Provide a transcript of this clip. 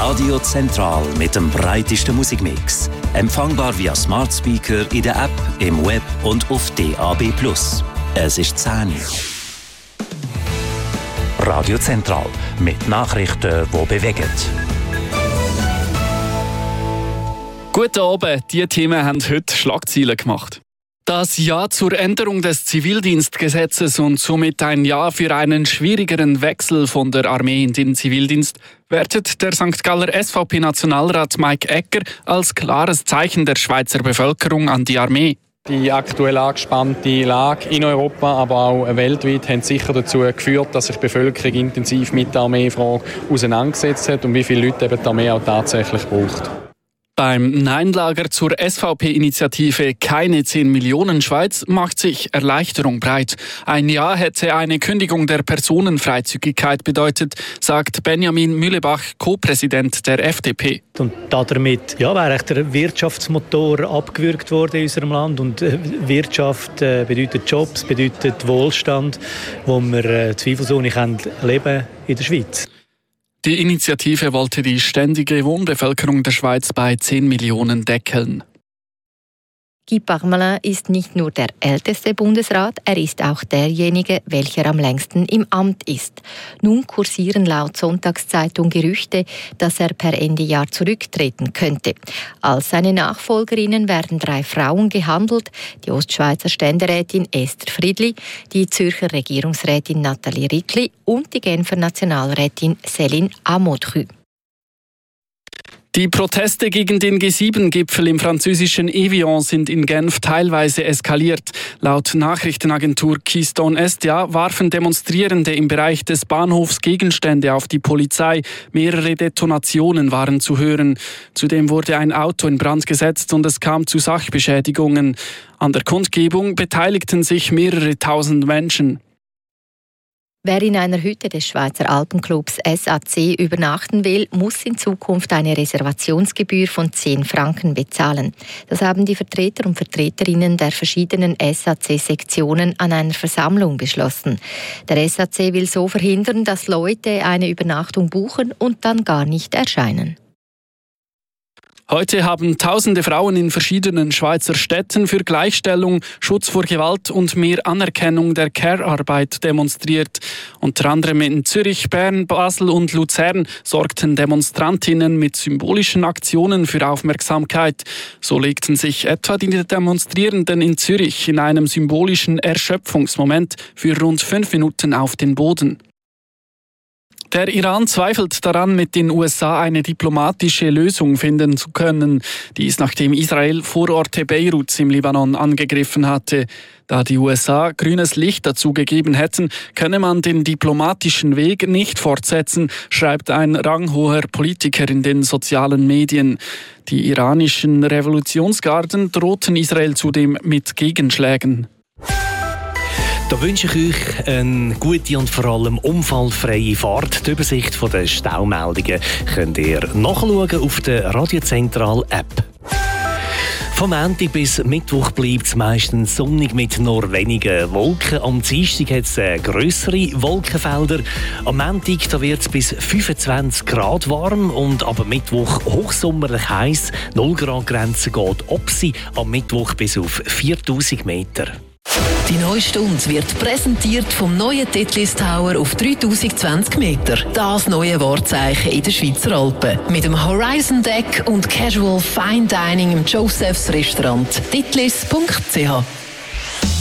Radio Zentral mit dem breitesten Musikmix. Empfangbar via Smart Speaker in der App, im Web und auf DAB+. Es ist 10 Uhr. Radio Zentral mit Nachrichten, die bewegen. Guten Abend, diese Themen haben heute Schlagzeilen gemacht. Das Ja zur Änderung des Zivildienstgesetzes und somit ein Ja für einen schwierigeren Wechsel von der Armee in den Zivildienst wertet der St. Galler SVP-Nationalrat Mike Egger als klares Zeichen der Schweizer Bevölkerung an die Armee. Die aktuell angespannte Lage in Europa, aber auch weltweit, haben sicher dazu geführt, dass sich die Bevölkerung intensiv mit der Armeefrage auseinandergesetzt hat und wie viele Leute eben die Armee auch tatsächlich braucht. Beim Nein-Lager zur SVP-Initiative Keine 10 Millionen Schweiz macht sich Erleichterung breit. Ein Ja hätte eine Kündigung der Personenfreizügigkeit bedeutet, sagt Benjamin Mühlebach, Co-Präsident der FDP. Und damit wäre der Wirtschaftsmotor abgewürgt worden in unserem Land. Und Wirtschaft bedeutet Jobs, bedeutet Wohlstand, wo wir zweifelsohne leben in der Schweiz. Die Initiative wollte die ständige Wohnbevölkerung der Schweiz bei 10 Millionen deckeln. Guy Parmelin ist nicht nur der älteste Bundesrat, er ist auch derjenige, welcher am längsten im Amt ist. Nun kursieren laut Sonntagszeitung Gerüchte, dass er per Ende Jahr zurücktreten könnte. Als seine Nachfolgerinnen werden 3 Frauen gehandelt: die Ostschweizer Ständerätin Esther Friedli, die Zürcher Regierungsrätin Nathalie Rickli und die Genfer Nationalrätin Céline Amotru. Die Proteste gegen den G7-Gipfel im französischen Evian sind in Genf teilweise eskaliert. Laut Nachrichtenagentur Keystone Estia warfen Demonstrierende im Bereich des Bahnhofs Gegenstände auf die Polizei. Mehrere Detonationen waren zu hören. Zudem wurde ein Auto in Brand gesetzt und es kam zu Sachbeschädigungen. An der Kundgebung beteiligten sich mehrere tausend Menschen. Wer in einer Hütte des Schweizer Alpenclubs SAC übernachten will, muss in Zukunft eine Reservationsgebühr von 10 Franken bezahlen. Das haben die Vertreter und Vertreterinnen der verschiedenen SAC-Sektionen an einer Versammlung beschlossen. Der SAC will so verhindern, dass Leute eine Übernachtung buchen und dann gar nicht erscheinen. Heute haben tausende Frauen in verschiedenen Schweizer Städten für Gleichstellung, Schutz vor Gewalt und mehr Anerkennung der Care-Arbeit demonstriert. Unter anderem in Zürich, Bern, Basel und Luzern sorgten Demonstrantinnen mit symbolischen Aktionen für Aufmerksamkeit. So legten sich etwa die Demonstrierenden in Zürich in einem symbolischen Erschöpfungsmoment für rund 5 Minuten auf den Boden. Der Iran zweifelt daran, mit den USA eine diplomatische Lösung finden zu können. Dies nachdem Israel Vororte Beiruts im Libanon angegriffen hatte. Da die USA grünes Licht dazu gegeben hätten, könne man den diplomatischen Weg nicht fortsetzen, schreibt ein ranghoher Politiker in den sozialen Medien. Die iranischen Revolutionsgarden drohten Israel zudem mit Gegenschlägen. Da wünsche ich euch eine gute und vor allem unfallfreie Fahrt. Die Übersicht der Staumeldungen könnt ihr nachschauen auf der Radio Zentral App. Vom Montag bis Mittwoch bleibt es meistens sonnig mit nur wenigen Wolken. Am Dienstag hat es grössere Wolkenfelder. Am Montag wird es bis 25 Grad warm und ab Mittwoch hochsommerlich heiß. 0 Grad Grenze geht Opsi am Mittwoch bis auf 4000 Meter. Die neue Stunde wird präsentiert vom neuen Titlis Tower auf 3020 Meter. Das neue Wahrzeichen in den Schweizer Alpen. Mit dem Horizon Deck und Casual Fine Dining im Josephs Restaurant. titlis.ch